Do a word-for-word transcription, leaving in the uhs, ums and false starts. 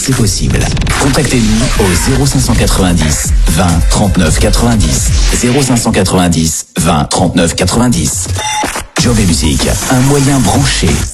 c'est possible. Contactez-nous au zéro cinq cent quatre-vingt-dix vingt trente-neuf quatre-vingt-dix. zéro cinq cent quatre-vingt-dix vingt trente-neuf quatre-vingt-dix. Job et musique, un moyen branché